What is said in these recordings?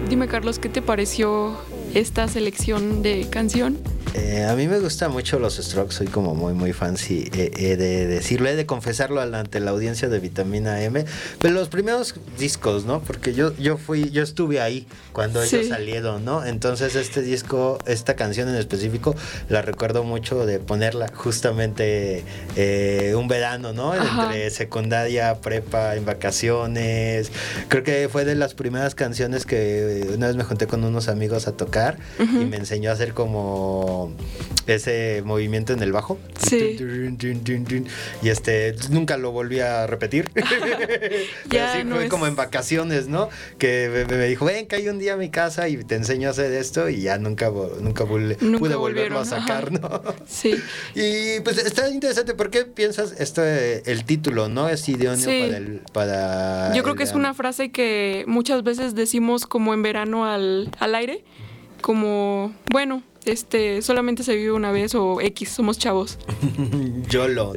dime, Carlos, ¿qué te pareció esta selección de canción? A mí me gustan mucho los Strokes, soy como muy fan, sí, he de decirlo, he de confesarlo ante la audiencia de Vitamina M, pero los primeros discos, ¿no? Porque yo estuve ahí cuando ellos salieron, ¿no? Entonces este disco, esta canción en específico, la recuerdo mucho de ponerla justamente un verano, ¿no? Ajá. Entre secundaria, prepa, en vacaciones. Creo que fue de las primeras canciones que una vez me junté con unos amigos a tocar y me enseñó a hacer como ese movimiento en el bajo. Sí. Y nunca lo volví a repetir. Pero sí fue como en vacaciones, ¿no? Que me dijo, ven, que hay un día a mi casa y te enseño a hacer esto, y ya nunca pude volverlo a sacar, ¿no? Sí. Y pues está interesante. ¿Por qué piensas el título, ¿no? Es idóneo para yo creo que es una frase que muchas veces decimos como en verano al aire, como, bueno, solamente se vive una vez, o X, somos chavos. YOLO.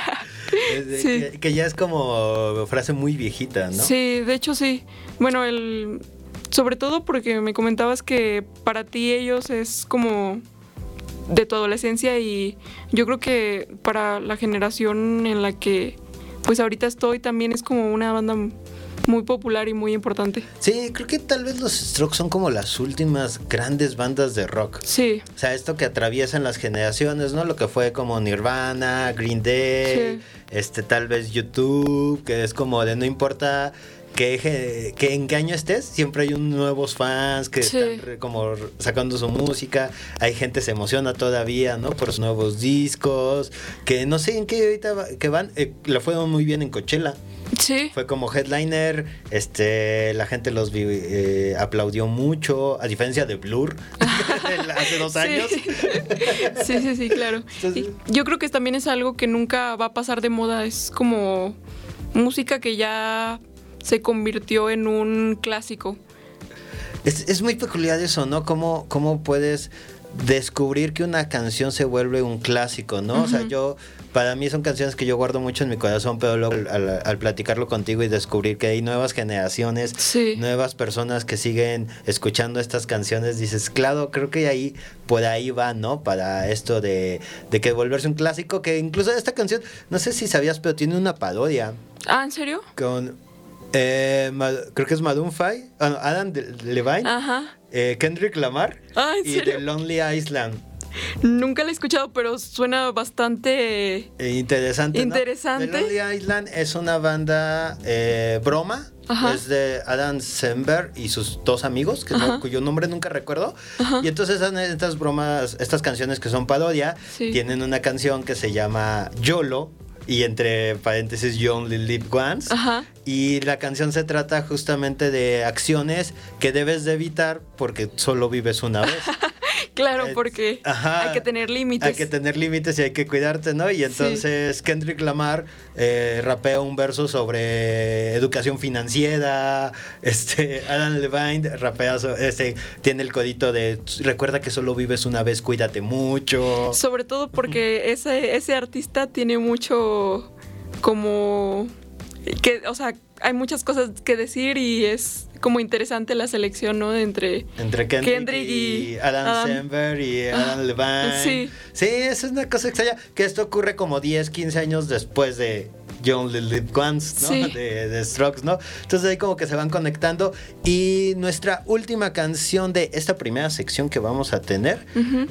Que ya es como frase muy viejita, ¿no? Sí, de hecho sí. Bueno, sobre todo porque me comentabas que para ti ellos es como de tu adolescencia, y yo creo que para la generación en la que pues ahorita estoy también es como una banda muy popular y muy importante. Sí, creo que tal vez los Strokes son como las últimas grandes bandas de rock. Sí. O sea, esto que atraviesan las generaciones, ¿no? Lo que fue como Nirvana, Green Day, tal vez YouTube, que es como de no importa que en qué año estés, siempre hay nuevos fans que están como sacando su música. Hay gente que se emociona todavía, ¿no? Por sus nuevos discos, que no sé en qué ahorita que van. La fueron muy bien en Coachella. Sí. Fue como headliner, la gente los aplaudió mucho, a diferencia de Blur hace 2 años. Sí, claro. Entonces, yo creo que también es algo que nunca va a pasar de moda, es como música que ya se convirtió en un clásico. Es muy peculiar eso, ¿no? ¿Cómo puedes descubrir que una canción se vuelve un clásico, ¿no? Uh-huh. O sea, para mí son canciones que yo guardo mucho en mi corazón, pero luego al platicarlo contigo y descubrir que hay nuevas generaciones, nuevas personas que siguen escuchando estas canciones, dices, claro, creo que por ahí va, ¿no? Para esto de que volverse un clásico, que incluso esta canción, no sé si sabías, pero tiene una parodia. ¿Ah, en serio? Con creo que es Maroon 5, Adam Levine, Kendrick Lamar y The Lonely Island. Nunca la he escuchado, pero suena bastante interesante, ¿no? The Lonely Island es una banda broma. Ajá. Es de Adam Sandler y sus 2 amigos, cuyo nombre nunca recuerdo. Ajá. Y entonces estas bromas, estas canciones que son parodia, tienen una canción que se llama YOLO, y entre paréntesis You Only Live Once. Ajá. Y la canción se trata justamente de acciones que debes de evitar porque solo vives una vez. Claro, porque hay que tener límites. Hay que tener límites y hay que cuidarte, ¿no? Y entonces Kendrick Lamar rapea un verso sobre educación financiera. Adam Levine rapea tiene el codito de recuerda que solo vives una vez, cuídate mucho. Sobre todo porque ese artista tiene mucho como que, o sea, hay muchas cosas que decir y es como interesante la selección, ¿no? Entre Kendrick y Adam Sandler y Adam Levine. Sí, esa es una cosa extraña, que esto ocurre como 10, 15 años después de You Only Live Once, ¿no? Sí. De Strokes, ¿no? Entonces ahí como que se van conectando. Y nuestra última canción de esta primera sección que vamos a tener,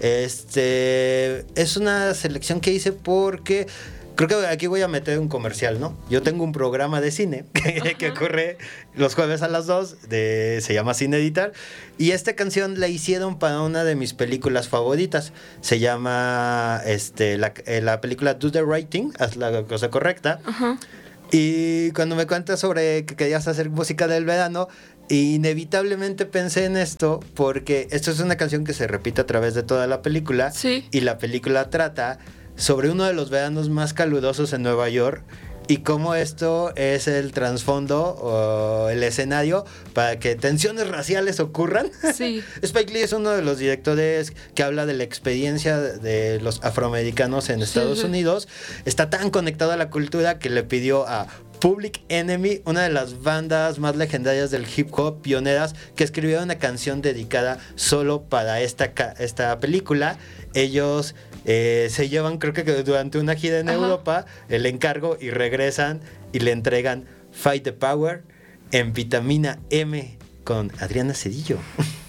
es una selección que hice porque creo que aquí voy a meter un comercial, ¿no? Yo tengo un programa de cine que ocurre los jueves a las 2, se llama Cine Editar, y esta canción la hicieron para una de mis películas favoritas. Se llama la película Do the Right Thing, haz la cosa correcta. Uh-huh. Y cuando me cuentas sobre que querías hacer música del verano, inevitablemente pensé en esto, porque esto es una canción que se repite a través de toda la película. Sí. Y la película trata sobre uno de los veranos más calurosos en Nueva York y cómo esto es el trasfondo o el escenario para que tensiones raciales ocurran. Sí. Spike Lee es uno de los directores que habla de la experiencia de los afroamericanos en Estados Unidos. Está tan conectado a la cultura que le pidió a Public Enemy, una de las bandas más legendarias del hip hop, pioneras, que escribieron una canción dedicada solo para esta película. Ellos se llevan, creo que durante una gira en Europa, el encargo y regresan y le entregan Fight the Power en Vitamina M con Adriana Cedillo.